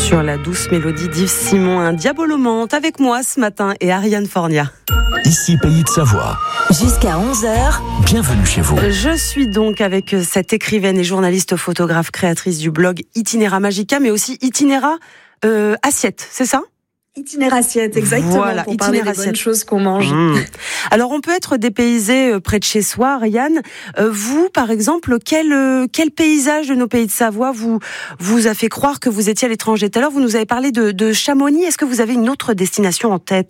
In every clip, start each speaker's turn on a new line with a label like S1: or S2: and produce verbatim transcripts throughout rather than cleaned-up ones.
S1: Sur la douce mélodie d'Yves Simon, un diabolomante avec moi ce matin et Ariane Fornia.
S2: Ici Pays de Savoie.
S3: Jusqu'à onze heures.
S2: Bienvenue chez vous.
S1: Je suis donc avec cette écrivaine et journaliste photographe créatrice du blog Itinéra Magica, mais aussi Itinéra euh, Assiette, c'est ça ?
S4: Itinéra Assiette, exactement,
S1: voilà,
S4: pour parler des bonnes choses qu'on mange.
S1: Mmh. Alors, on peut être dépaysé près de chez soi, Ariane. Euh, vous, par exemple, quel, euh, quel paysage de nos pays de Savoie vous, vous a fait croire que vous étiez à l'étranger ? Tout à l'heure, vous nous avez parlé de, de Chamonix. Est-ce que vous avez une autre destination en tête ?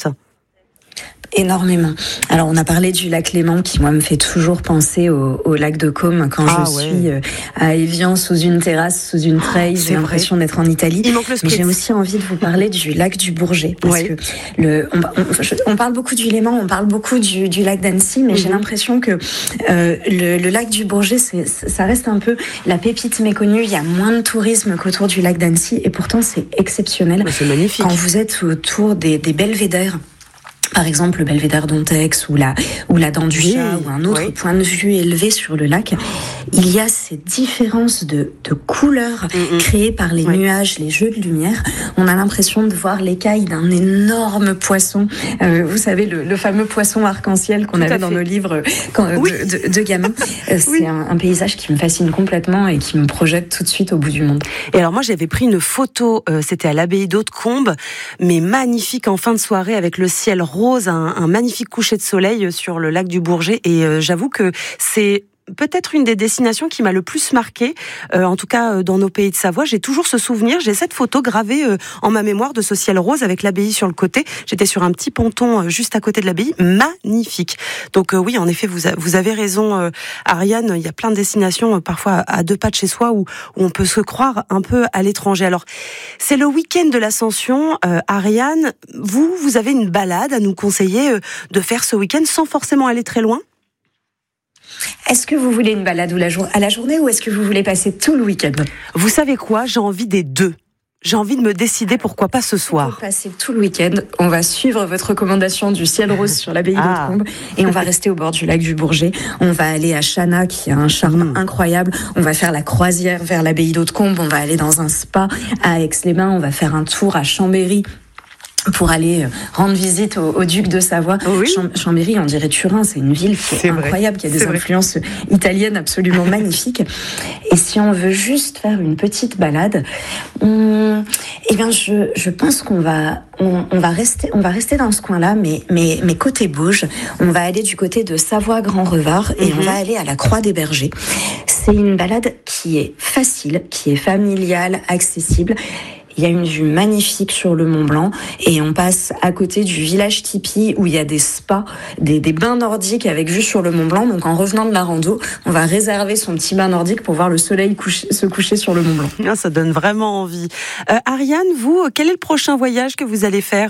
S4: Énormément. Alors, on a parlé du lac Léman qui, moi, me fait toujours penser au, au lac de Côme quand ah, je ouais. suis à Évian sous une terrasse, sous une treille. Ah, j'ai l'impression d'être en Italie.
S1: Il manque le
S4: Mais j'ai aussi envie de vous parler du lac du Bourget. Parce ouais. que le, on, on, je, on parle beaucoup du Léman, on parle beaucoup du, du lac d'Annecy, mais mm-hmm. j'ai l'impression que euh, le, le lac du Bourget, c'est, ça reste un peu la pépite méconnue. Il y a moins de tourisme qu'autour du lac d'Annecy et pourtant, c'est exceptionnel.
S1: Ouais, c'est magnifique.
S4: Quand vous êtes autour des, des belvédères, par exemple le belvédère d'Ontex ou la, ou la Dent du
S1: oui,
S4: Chat ou un autre
S1: oui.
S4: point de vue élevé sur le lac, il y a ces différences de, de couleurs mm-hmm. créées par les oui. nuages, les jeux de lumière. On a l'impression de voir l'écaille d'un énorme poisson. Euh, vous savez, le, le fameux poisson arc-en-ciel qu'on Tout avait dans nos livres quand, oui. de, de, de gamins. Euh, c'est oui. un, un paysage qui me fascine complètement et qui me projette tout de suite au bout du monde.
S1: Et alors moi, j'avais pris une photo, euh, c'était à l'abbaye d'Hautecombe, mais magnifique en fin de soirée avec le ciel rose, un, un magnifique coucher de soleil sur le lac du Bourget. Et euh, j'avoue que c'est peut-être une des destinations qui m'a le plus marquée, euh, en tout cas euh, dans nos pays de Savoie. J'ai toujours ce souvenir, j'ai cette photo gravée euh, en ma mémoire de ce ciel rose avec l'abbaye sur le côté. J'étais sur un petit ponton euh, juste à côté de l'abbaye, magnifique. Donc euh, oui, en effet, vous, a, vous avez raison, euh, Ariane, il y a plein de destinations, euh, parfois à deux pas de chez soi, où, où on peut se croire un peu à l'étranger. Alors, c'est le week-end de l'Ascension. Euh, Ariane, vous, vous avez une balade à nous conseiller euh, de faire ce week-end sans forcément aller très loin ?
S4: Est-ce que vous voulez une balade ou la jour- à la journée ou est-ce que vous voulez passer tout le week-end ?
S1: Vous savez quoi ? J'ai envie des deux. J'ai envie de me décider, pourquoi pas ce soir.
S4: Pour passer tout le week-end, on va suivre votre recommandation du ciel rose sur l'abbaye ah. d'Hautecombe et on va rester au bord du lac du Bourget. On va aller à Chana qui a un charme mmh. incroyable. On va faire la croisière vers l'abbaye d'Hautecombe. On va aller dans un spa à Aix-les-Bains. On va faire un tour à Chambéry pour aller rendre visite au, au duc de Savoie.
S1: Oui.
S4: Cham- Chambéry, on dirait Turin, c'est une ville qui est,
S1: c'est
S4: incroyable,
S1: vrai.
S4: qui a des
S1: c'est
S4: influences
S1: vrai.
S4: italiennes absolument magnifiques. Et si on veut juste faire une petite balade, on, eh bien, je, je pense qu'on va, on, on va rester, on va rester dans ce coin-là, mais, mais, mais côté Bauge, on va aller du côté de Savoie-Grand-Revard et mm-hmm. on va aller à la Croix des Bergers. C'est une balade qui est facile, qui est familiale, accessible. Il y a une vue magnifique sur le Mont Blanc et on passe à côté du village tipi où il y a des spas, des, des bains nordiques avec vue sur le Mont Blanc. Donc en revenant de la rando, on va réserver son petit bain nordique pour voir le soleil coucher, se coucher sur le Mont Blanc.
S1: Ah, ça donne vraiment envie. Euh, Ariane, vous, quel est le prochain voyage que vous allez faire ?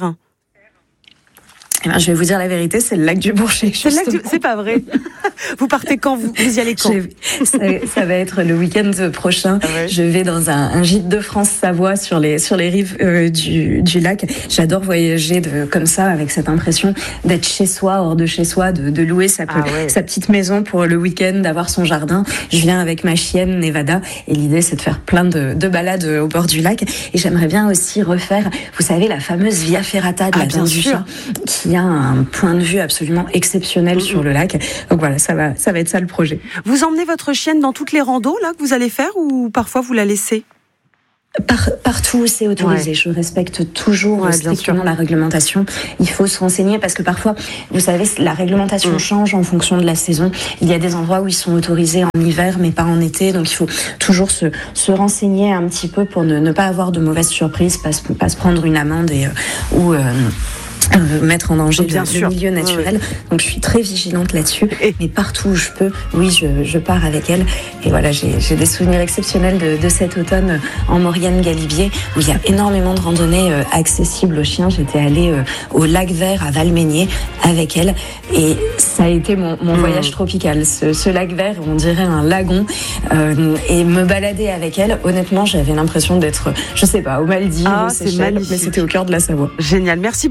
S4: Eh bien, je vais vous dire la vérité, c'est le lac du Bourget.
S1: C'est, le lac du... c'est pas vrai. Vous partez quand ? Vous, vous y allez quand ?
S4: ça, ça va être le week-end prochain. Ah ouais. Je vais dans un, un gîte de France-Savoie sur les, sur les rives euh, du, du lac. J'adore voyager de, comme ça, avec cette impression d'être chez soi, hors de chez soi, de, de louer sa, ah ouais. sa petite maison pour le week-end, d'avoir son jardin. Je viens avec ma chienne, Nevada, et l'idée, c'est de faire plein de, de balades au bord du lac. Et j'aimerais bien aussi refaire, vous savez, la fameuse Via Ferrata de ah, la Dent du Chat, qui a un point de vue absolument exceptionnel mmh. sur le lac. Donc voilà, ça va, ça va être ça le projet.
S1: Vous emmenez votre chienne dans toutes les randos là que vous allez faire ou parfois vous la laissez ?
S4: Par, partout où c'est autorisé. Ouais. Je respecte toujours ouais, strictement la réglementation. Il faut se renseigner parce que parfois, vous savez, la réglementation mmh. change en fonction de la saison. Il y a des endroits où ils sont autorisés en hiver, mais pas en été. Donc, il faut toujours se, se renseigner un petit peu pour ne, ne pas avoir de mauvaises surprises, pas, pas se prendre une amende et, euh, ou... Euh, Euh, mettre en danger
S1: Bien
S4: le,
S1: sûr.
S4: le milieu naturel. Ouais. Donc je suis très vigilante là-dessus. Et... Mais partout où je peux, oui, je, je pars avec elle. Et voilà, j'ai, j'ai des souvenirs exceptionnels de, de cet automne en Maurienne-Galibier, où il y a énormément de randonnées euh, accessibles aux chiens. J'étais allée euh, au lac Vert à Valmeignier avec elle. Et ça a été mon, mon mmh. voyage tropical. Ce, ce lac Vert, on dirait un lagon. Euh, et me balader avec elle, honnêtement, j'avais l'impression d'être, je sais pas, aux Maldives,
S1: ah,
S4: aux Seychelles, mais c'était au cœur de la Savoie.
S1: Génial. Merci beaucoup, Ariane.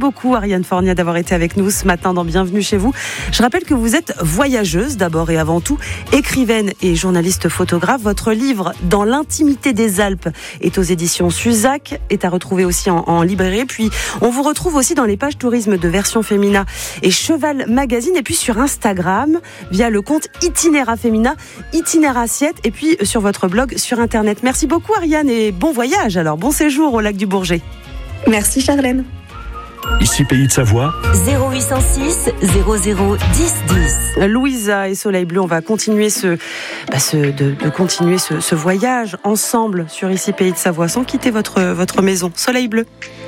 S1: Ariane Fornia d'avoir été avec nous ce matin dans Bienvenue chez vous. Je rappelle que vous êtes voyageuse d'abord et avant tout, écrivaine et journaliste photographe. Votre livre Dans l'intimité des Alpes est aux éditions Suzac, est à retrouver aussi en, en librairie. Puis on vous retrouve aussi dans les pages tourisme de Version Fémina et Cheval Magazine, et puis sur Instagram via le compte Itinéra Fémina, Itinéra Assiette, et puis sur votre blog sur internet. Merci beaucoup Ariane et bon voyage, alors bon séjour au lac du Bourget.
S4: Merci Charlène.
S2: Ici Pays de Savoie.
S3: zéro huit cent six zéro zéro dix dix.
S1: Louisa et Soleil Bleu, on va continuer ce, bah ce de, de continuer ce, ce voyage ensemble sur Ici Pays de Savoie sans quitter votre votre maison. Soleil Bleu.